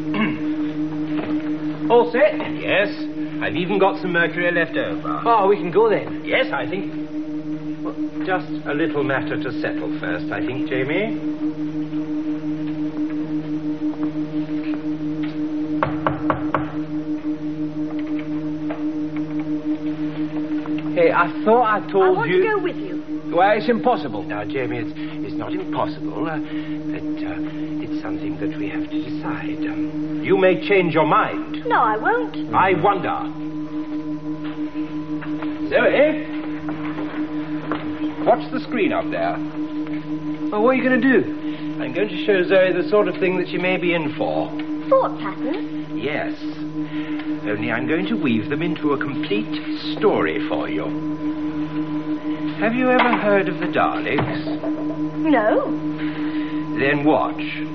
All set? Yes. I've even got some mercury left over. Oh, we can go then. Yes, I think. Well, just a little matter to settle first, I think, Jamie. Hey, I thought I told you... I want to go with you. Well, it's impossible. Now, Jamie, it's not impossible. It's something that we have to decide. You may change your mind. No, I won't. I wonder. Zoe? Watch the screen up there. Well, what are you going to do? I'm going to show Zoe the sort of thing that she may be in for. Thought patterns? Yes. Only I'm going to weave them into a complete story for you. Have you ever heard of the Daleks? No. Then watch.